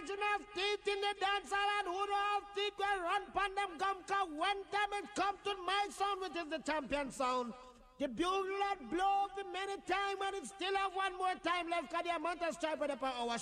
margin of teeth in the dance and who don't have teeth will run pon them gum, cause when time it come to my sound, which is the champion sound, the bugle that blow for many time and it still have one more time left, cause the amount of stripe of the power